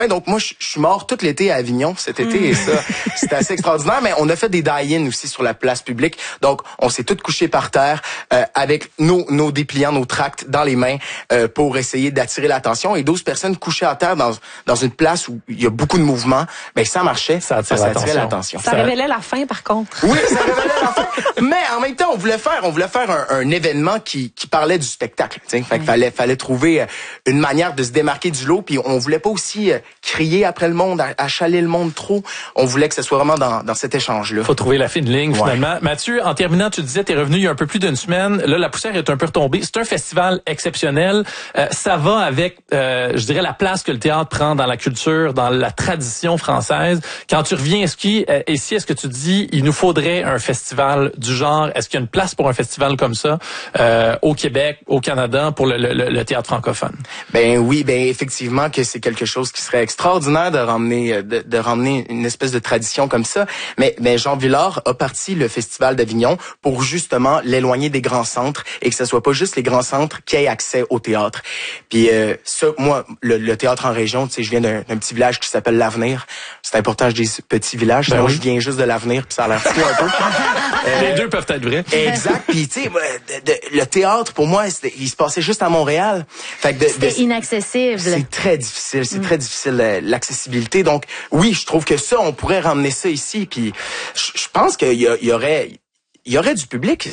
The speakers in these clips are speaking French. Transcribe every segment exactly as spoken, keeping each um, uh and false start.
Ouais, donc moi, je suis mort tout l'été à Avignon cet été mmh. et ça, c'était assez extraordinaire. Mais on a fait des die-in aussi sur la place publique. Donc, on s'est tous couchés par terre euh, avec nos, nos dépliants, nos tracts dans les mains euh, pour essayer d'attirer l'attention. Et douze personnes couchées à terre dans dans une place où il y a beaucoup de mouvement, ben ça marchait, ça attirait, ça attirait l'attention. Ça, ça révélait la fin, par contre. Oui, ça révélait la fin. Mais en même temps, on voulait faire, on voulait faire un, un événement qui qui parlait du spectacle. T'sais. Fait qu'il fallait fallait trouver une manière de se démarquer du lot. Puis on voulait pas aussi crier après le monde, achaler le monde trop. On voulait que ce soit vraiment dans, dans cet échange-là. Faut trouver la fine ligne, finalement. Ouais. Mathieu, en terminant, tu disais, t'es revenu il y a un peu plus d'une semaine. Là, la poussière est un peu retombée. C'est un festival exceptionnel. Euh, ça va avec, euh, je dirais, la place que le théâtre prend dans la culture, dans la tradition française. Quand tu reviens ici, euh, ici, est-ce que tu dis, il nous faudrait un festival du genre? Est-ce qu'il y a une place pour un festival comme ça euh, au Québec, au Canada, pour le, le, le théâtre francophone? Ben oui, ben effectivement que c'est quelque chose qui serait extraordinaire de ramener de, de ramener une espèce de tradition comme ça. Mais mais Jean Vilar a parti le Festival d'Avignon pour justement l'éloigner des grands centres et que ce soit pas juste les grands centres qui aient accès au théâtre. Puis euh, ça, moi, le, le théâtre en région, tu sais, je viens d'un, d'un petit village qui s'appelle l'Avenir. C'est important, je dis petit village, ben sinon oui. je viens juste de l'Avenir, puis ça a l'air fou un peu. euh, les deux peuvent être vrais. Exact. Puis tu sais, le théâtre pour moi, il se passait juste à Montréal. Fait que c'était inaccessible. C'est très difficile, c'est mm. très difficile l'accessibilité. Donc oui, je trouve que ça, on pourrait ramener ça ici. Puis je pense qu'il y, y aurait, il y aurait du public,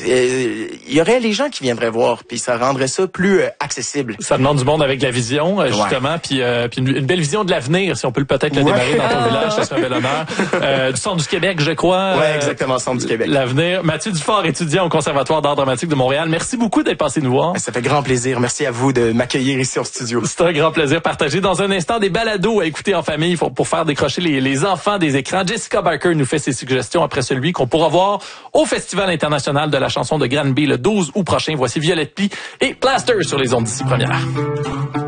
il y aurait les gens qui viendraient voir, puis ça rendrait ça plus accessible. Ça demande du monde avec de la vision, justement, ouais. puis, euh, puis une, une belle vision de l'avenir, si on peut peut-être le ouais. démarrer dans ton village, ça serait un bel honneur. Euh, du Centre du Québec, je crois. Oui, exactement, Centre du Québec. L'avenir. Mathieu Dufort, étudiant au Conservatoire d'art dramatique de Montréal. Merci beaucoup d'être passé nous voir. Ça fait grand plaisir. Merci à vous de m'accueillir ici en studio. C'est un grand plaisir partagé. Dans un instant, des balados à écouter en famille pour, pour faire décrocher les, les enfants des écrans. Jessica Barker nous fait ses suggestions après celui qu'on pourra voir au Festival international de la chanson de Granby le douze août prochain. Voici Violette Plie et Plaster sur les ondes d'ici première.